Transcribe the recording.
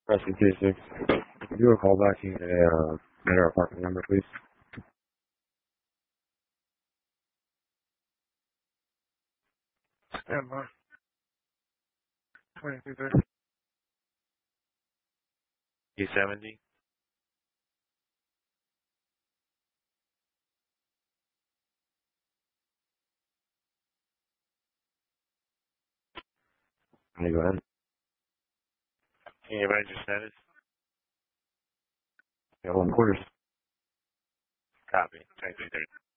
Rescue 26. Do a call back. You get at our apartment number, please. Stand by. 2230. E70. Go ahead. Can you advise your status? Got 1 quarters. Copy. 2330.